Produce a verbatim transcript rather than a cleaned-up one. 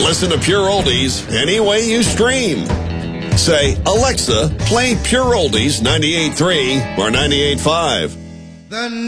listen to Pure Oldies any way you stream. Say, Alexa, play Pure Oldies ninety-eight point three or ninety-eight point five. The